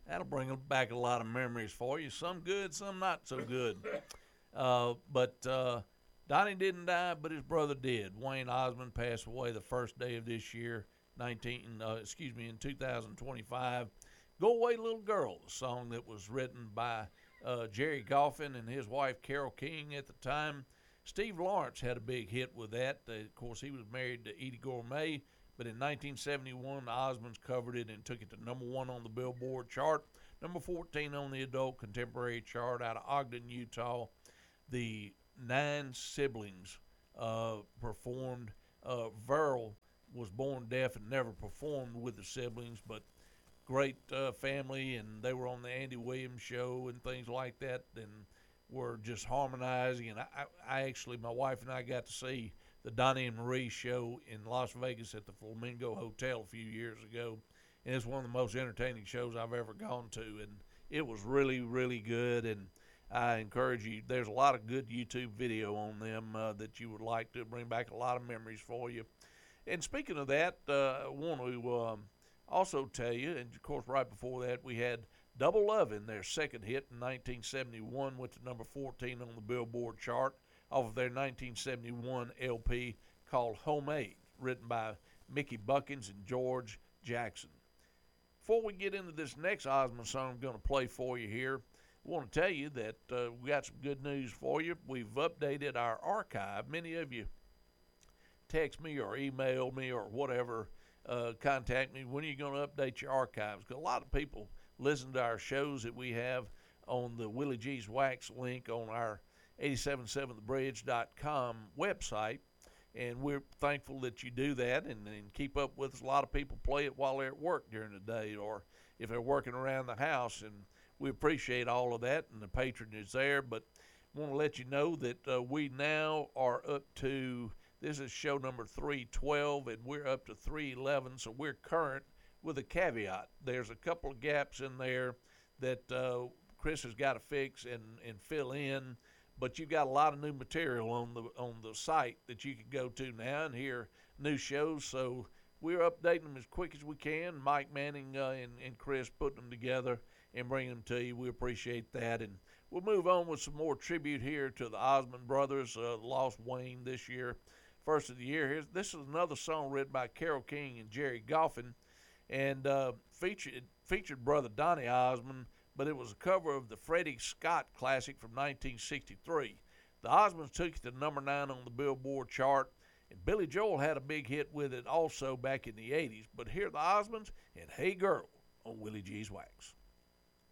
That'll bring back a lot of memories for you. Some good, some not so good. But Donnie didn't die, but his brother did. Wayne Osmond passed away the first day of this year, in 2025. "Go Away Little Girl," the song that was written by Jerry Goffin and his wife Carole King at the time. Steve Lawrence had a big hit with that. Of course, he was married to Edie Gourmet, but in 1971, the Osmonds covered it and took it to number one on the Billboard chart, number 14 on the adult contemporary chart out of Ogden, Utah. The nine siblings performed. Verl was born deaf and never performed with the siblings, but great family, and they were on the Andy Williams show and things like that, and were just harmonizing. And I actually, my wife and I got to see the Donnie and Marie show in Las Vegas at the Flamingo Hotel a few years ago, and it's one of the most entertaining shows I've ever gone to, and it was really, really good. And I encourage you. There's a lot of good YouTube video on them that you would like to bring back a lot of memories for you. And speaking of that, I want to also tell you, and of course, right before that, we had Double Lovin', their second hit in 1971, went to number 14 on the Billboard chart off of their 1971 LP called Homemade, written by Mickey Buckins and George Jackson. Before we get into this next Osmond song I'm going to play for you here, I want to tell you that we got some good news for you. We've updated our archive. Many of you text me or email me or whatever, contact me. When are you going to update your archives? Because a lot of people listen to our shows that we have on the Willie G's Wax link on our 877thebridge.com website. And we're thankful that you do that and keep up with us. A lot of people play it while they're at work during the day or if they're working around the house. And we appreciate all of that and the patronage there. But I want to let you know that we now are up to, this is show number 312, and we're up to 311. So we're current with a caveat. There's a couple of gaps in there that Chris has got to fix and fill in. But you've got a lot of new material on the site that you can go to now and hear new shows. So we're updating them as quick as we can. Mike Manning and Chris putting them together and bringing them to you. We appreciate that. And we'll move on with some more tribute here to the Osmond brothers, lost Wayne this year, first of the year. This is another song written by Carole King and Jerry Goffin, and featured brother Donnie Osmond, but it was a cover of the Freddie Scott classic from 1963. The Osmonds took it to number 9 on the Billboard chart, and Billy Joel had a big hit with it also back in the 80s. But here are the Osmonds and Hey Girl on Willie G's Wax.